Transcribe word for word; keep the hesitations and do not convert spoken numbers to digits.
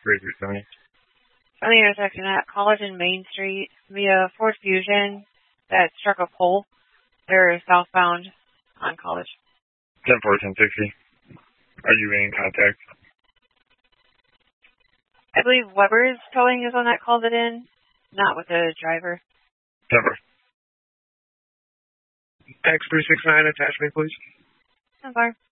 three three seven. On the intersection at College and Main Street via Ford Fusion that struck a pole. They're southbound on College. ten four, ten sixty. Are you in contact? I believe Weber's Towing is on that called it in, not with the driver. ten four. X three six nine, attach me, please. ten four.